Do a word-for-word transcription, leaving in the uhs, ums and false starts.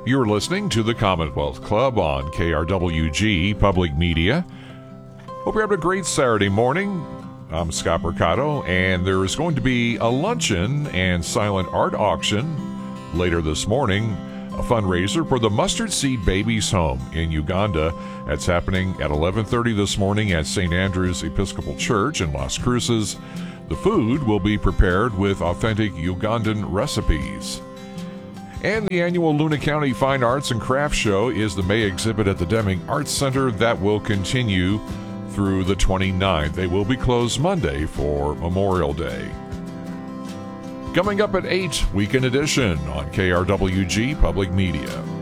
You're listening to the Commonwealth Club on K R W G Public Media. Hope you're having a great Saturday morning. I'm Scott Mercado, and there is going to be a luncheon and silent art auction later this morning, a fundraiser for the Mustard Seed Babies Home in Uganda. That's happening at eleven thirty this morning at Saint Andrew's Episcopal Church in Las Cruces. The food will be prepared with authentic Ugandan recipes. And the annual Luna County Fine Arts and Crafts Show is the May exhibit at the Deming Arts Center that will continue through the twenty-ninth. They will be closed Monday for Memorial Day. Coming up at eight, Weekend Edition on K R W G Public Media.